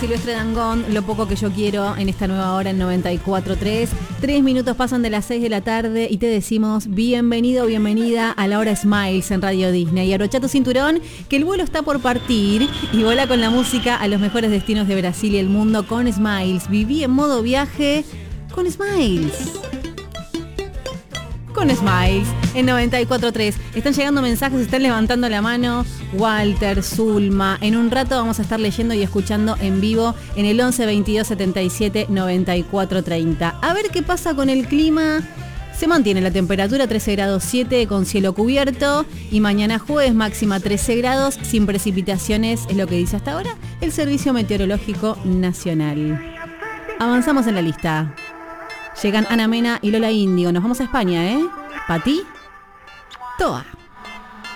Silvestre Dangond, Lo poco que yo quiero, en esta nueva hora en 94.3. 3 minutos pasan de las 6 de la tarde y te decimos bienvenido, bienvenida a la hora Smiles en Radio Disney. Y abrocha tu cinturón, que el vuelo está por partir y vuela con la música a los mejores destinos de Brasil y el mundo con Smiles. Viví en modo viaje con Smiles. Con Smiles en 94.3. Están llegando mensajes, están levantando la mano. Walter, Zulma. En un rato vamos a estar leyendo y escuchando en vivo en el 11 22 77 94 30. A ver qué pasa con el clima. Se mantiene la temperatura 13 grados 7 con cielo cubierto. Y mañana jueves máxima 13 grados sin precipitaciones, es lo que dice hasta ahora el Servicio Meteorológico Nacional. Avanzamos en la lista. Llegan Ana Mena y Lola Índigo. Nos vamos a España, ¿eh? Pati Toa.